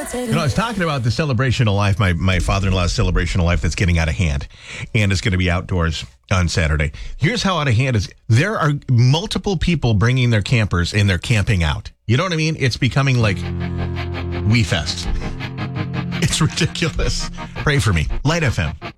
I was talking about the celebration of life, my father-in-law's celebration of life that's getting out of hand and is going to be outdoors on Saturday. Here's how out of hand it is. There are multiple people bringing their campers and they're camping out. You know what I mean? It's becoming like We Fest. It's ridiculous. Pray for me. Light FM.